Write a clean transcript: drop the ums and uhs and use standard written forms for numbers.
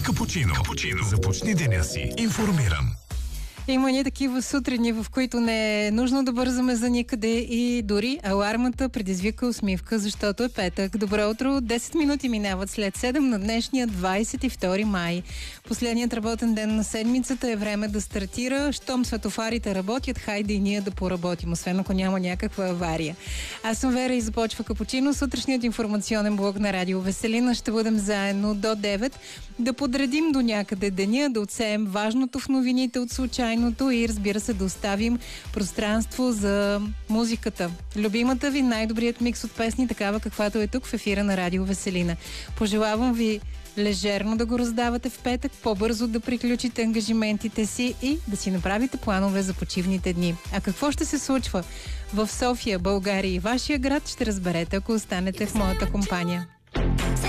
Капучино. Започни деня си информиран. Има ни такива сутрини, в които не е нужно да бързаме за никъде и дори алармата предизвика усмивка, защото е петък. Добро утро! 10 минути минават след 7 на днешния 22 май. Последният работен ден на седмицата е време да стартира. Щом светофарите работят, хайде и ние да поработим, освен ако няма някаква авария. Аз съм Вера и започва Капучино, сутрешният информационен блок на Радио Веселина. Ще бъдем заедно до 9, да подредим до някъде деня, да отсеем важното в новините от случайно и разбира се да оставим пространство за музиката. Любимата ви, най-добрият микс от песни, такава каквато е тук в ефира на Радио Веселина. Пожелавам ви лежерно да го раздавате в петък, по-бързо да приключите ангажиментите си и да си направите планове за почивните дни. А какво ще се случва в София, България и вашия град, ще разберете, ако останете в моята компания.